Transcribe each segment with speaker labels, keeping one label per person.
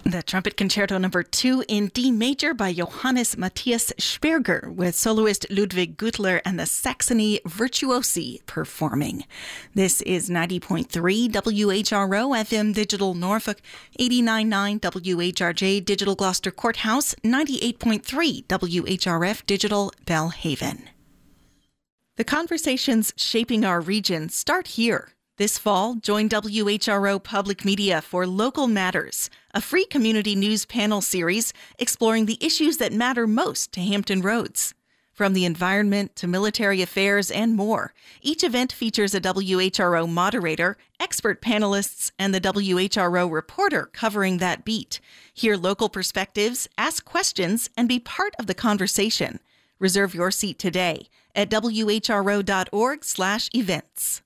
Speaker 1: The Trumpet Concerto No. 2 in D major by Johannes Matthias Sperger, with soloist Ludwig Güttler and the Saxony Virtuosi performing. This is 90.3 WHRO FM Digital Norfolk, 89.9 WHRJ Digital Gloucester Courthouse, 98.3 WHRF Digital Belhaven. The conversations shaping our region start here. This fall, join WHRO Public Media for Local Matters, a free community news panel series exploring the issues that matter most to Hampton Roads. From the environment to military affairs and more, each event features a WHRO moderator, expert panelists, and the WHRO reporter covering that beat. Hear local perspectives, ask questions, and be part of the conversation. Reserve your seat today at whro.org/events.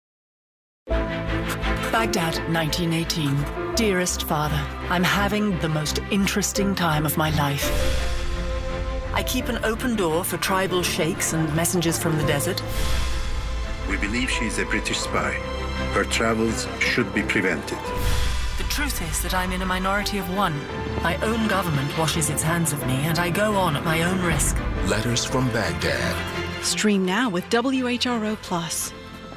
Speaker 2: Baghdad, 1918. Dearest Father, I'm having the most interesting time of my life. I keep an open door for tribal sheikhs and messengers from the desert.
Speaker 3: We believe she is a British spy. Her travels should be prevented.
Speaker 2: The truth is that I'm in a minority of one. My own government washes its hands of me, and I go on at my own risk.
Speaker 4: Letters from Baghdad.
Speaker 5: Stream now with WHRO Plus.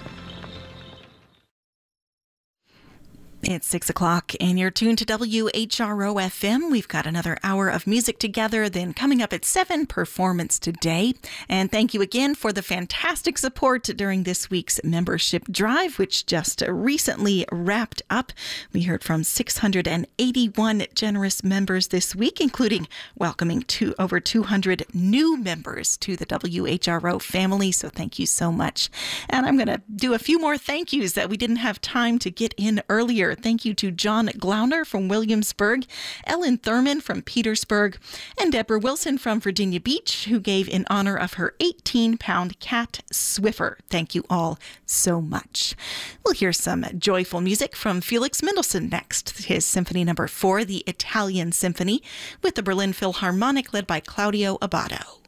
Speaker 1: It's 6 o'clock and you're tuned to WHRO FM. We've got another hour of music together. Then coming up at 7, Performance Today. And thank you again for the fantastic support during this week's membership drive, which just recently wrapped up. We heard from 681 generous members this week, including welcoming over 200 new members to the WHRO family. So thank you so much. And I'm going to do a few more thank yous that we didn't have time to get in earlier. Thank you to John Glauner from Williamsburg, Ellen Thurman from Petersburg, and Deborah Wilson from Virginia Beach, who gave in honor of her 18-pound cat, Swiffer. Thank you all so much. We'll hear some joyful music from Felix Mendelssohn next, his Symphony No. 4, the Italian Symphony, with the Berlin Philharmonic led by Claudio Abbado.